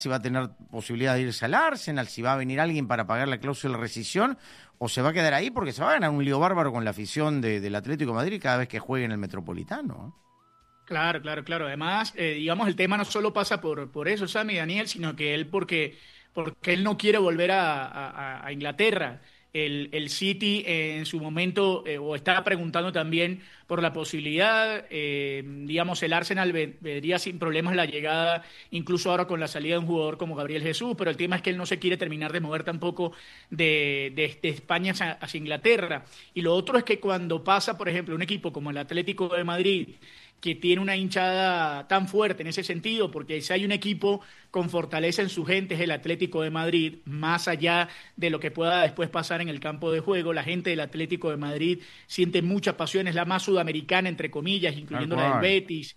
si va a tener posibilidad de irse al Arsenal, si va a venir alguien para pagar la cláusula de rescisión, o se va a quedar ahí porque se va a ganar un lío bárbaro con la afición del Atlético de Madrid cada vez que juegue en el Metropolitano. Claro. Además, digamos, el tema no solo pasa por eso, Sammy y Daniel, sino que él porque él no quiere volver a Inglaterra. El City en su momento, o estaba preguntando también por la posibilidad, digamos, el Arsenal vería sin problemas la llegada, incluso ahora con la salida de un jugador como Gabriel Jesús, pero el tema es que él no se quiere terminar de mover tampoco de España hacia Inglaterra. Y lo otro es que cuando pasa, por ejemplo, un equipo como el Atlético de Madrid, que tiene una hinchada tan fuerte en ese sentido, porque si hay un equipo con fortaleza en su gente es el Atlético de Madrid, más allá de lo que pueda después pasar en el campo de juego, la gente del Atlético de Madrid siente mucha pasión, es la más sudamericana, entre comillas, incluyendo la del Betis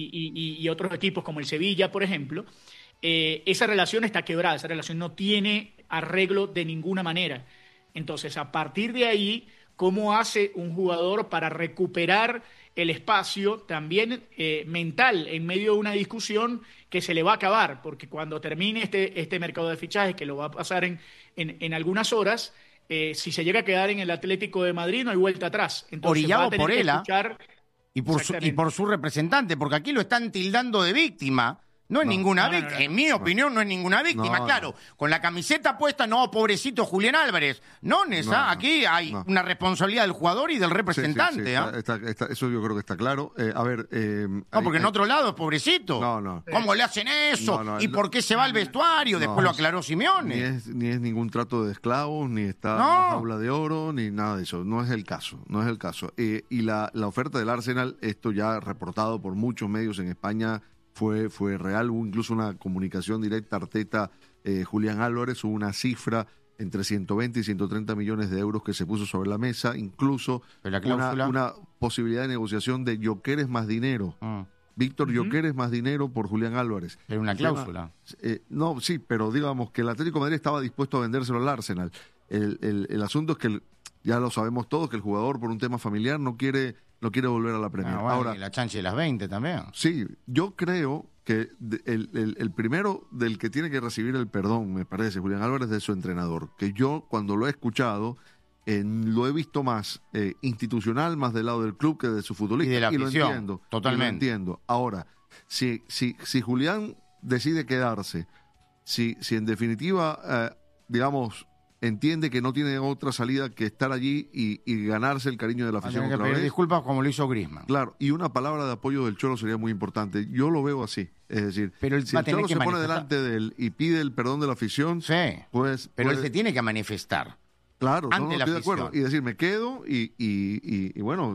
y otros equipos como el Sevilla, por ejemplo. Esa relación está quebrada, esa relación no tiene arreglo de ninguna manera. Entonces, a partir de ahí, ¿cómo hace un jugador para recuperar el espacio también mental en medio de una discusión que se le va a acabar? Porque cuando termine este mercado de fichajes, que lo va a pasar en algunas horas, si se llega a quedar en el Atlético de Madrid no hay vuelta atrás. Entonces, orillado va a tener por que él escuchar... y por su representante, porque aquí lo están tildando de víctima. No es ninguna víctima, en mi opinión no es ninguna víctima, claro. Con la camiseta puesta, no, pobrecito Julián Álvarez. No, Nesa, aquí hay una responsabilidad del jugador y del representante. Eso yo creo que está claro. Porque en otro lado es pobrecito. ¿Cómo le hacen eso? ¿Y por qué se va al vestuario? Después lo aclaró Simeone. Ni es ningún trato de esclavos, ni está en la jaula de oro, ni nada de eso. No es el caso. Y la oferta del Arsenal, esto ya reportado por muchos medios en España, fue real. Hubo incluso una comunicación directa Arteta, Julián Álvarez, hubo una cifra entre 120 y 130 millones de euros que se puso sobre la mesa, incluso una posibilidad de negociación de Gyökeres más dinero. Víctor Gyökeres más dinero por Julián Álvarez. Pero una cláusula. Sí, pero digamos que el Atlético de Madrid estaba dispuesto a vendérselo al Arsenal. El asunto es que, ya lo sabemos todos, que el jugador por un tema familiar no quiere volver a la Premier. Ahora, y la chancha de las 20 también. Sí, yo creo que el primero del que tiene que recibir el perdón, me parece, Julián Álvarez, de su entrenador, que yo cuando lo he escuchado, lo he visto más institucional, más del lado del club que de su futbolista. Y de la afición, lo entiendo, totalmente. lo entiendo. Ahora, si Julián decide quedarse, si en definitiva, digamos, entiende que no tiene otra salida que estar allí y ganarse el cariño de la afición otra vez. Disculpas como lo hizo Griezmann. Claro, y una palabra de apoyo del Cholo sería muy importante. Yo lo veo así. Es decir, pero si el Cholo se pone delante de él y pide el perdón de la afición, pero él se tiene que manifestar. Claro, ante la estoy de afición. acuerdo. Y decir, me quedo y bueno,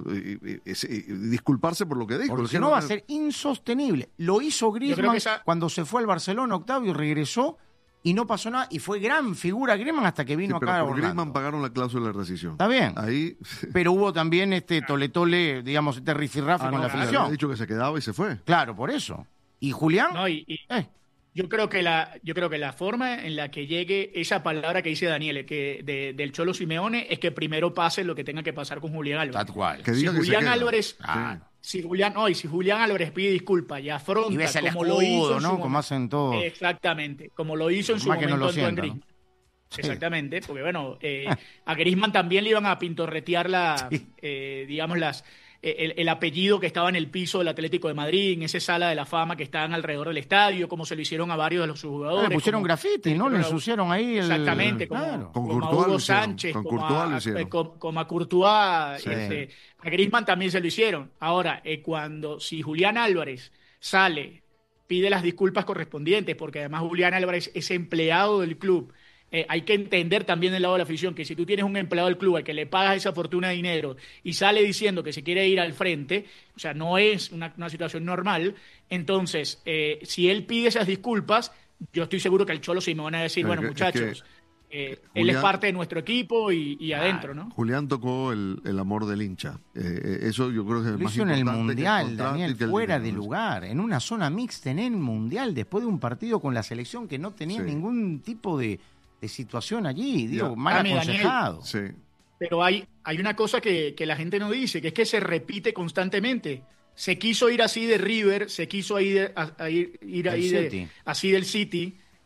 disculparse por lo que dijo. Porque si no va a ser insostenible. Lo hizo Griezmann cuando se fue al Barcelona, Octavio, regresó y no pasó nada, y fue gran figura Griezmann hasta que vino acá a Orlando. Por Griezmann pagaron la cláusula de rescisión. Está bien. Ahí... Pero hubo también tole, digamos, rifirrafe con la afición. Ha dicho que se quedaba y se fue. Claro, por eso. ¿Y Julián? Yo creo que la forma en la que llegue esa palabra que dice Daniel, del Cholo Simeone, es que primero pase lo que tenga que pasar con Julián Álvarez. Tal cual. Si Julián Álvarez... Si Julián Álvarez pide disculpas y afronta y como lo hizo, ¿no? Como hacen todos. Exactamente, como lo hizo en su momento Antoine Griezmann. Sí. Exactamente, porque bueno, a Griezmann también le iban a pintorretear digamos el apellido que estaba en el piso del Atlético de Madrid, en esa sala de la fama que estaban alrededor del estadio, como se lo hicieron a varios de los jugadores. Le pusieron grafiti, ¿no? Le ensuciaron ahí. Exactamente, como a Hugo Sánchez, como a Courtois. Sí. A Griezmann también se lo hicieron. Ahora, si Julián Álvarez sale, pide las disculpas correspondientes, porque además Julián Álvarez es empleado del club. Hay que entender también del lado de la afición que si tú tienes un empleado del club al que le pagas esa fortuna de dinero y sale diciendo que se quiere ir al frente, o sea, no es una situación normal. Entonces, si él pide esas disculpas, yo estoy seguro que el Cholo Simeone va a decir, bueno, muchachos, Julián, él es parte de nuestro equipo y adentro, ¿no? Julián tocó el amor del hincha. Eso yo creo que es lo más hizo en el importante Mundial, Daniel, fuera de lugar, en una zona mixta en el Mundial, después de un partido con la selección que no tenía ningún tipo de situación allí, mal aconsejado. Daniel, pero hay una cosa que la gente no dice, que es que se repite constantemente. Se quiso ir así de River, se quiso ir así del City,